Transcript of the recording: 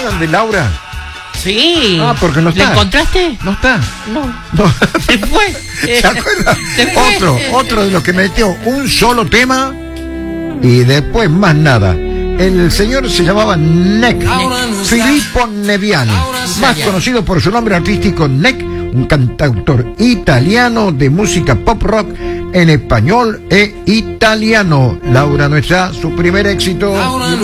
acuerdan de Laura? Sí. Ah, porque no está. ¿La encontraste? No está. No. Se fue. ¿Se acuerdan? Se fue. Otro de los que metió un solo tema y después más nada. El señor se llamaba Nek, Filippo Neviani, más conocido por su nombre artístico Nek, un cantautor italiano de música pop rock en español e italiano. Laura no está, su primer éxito.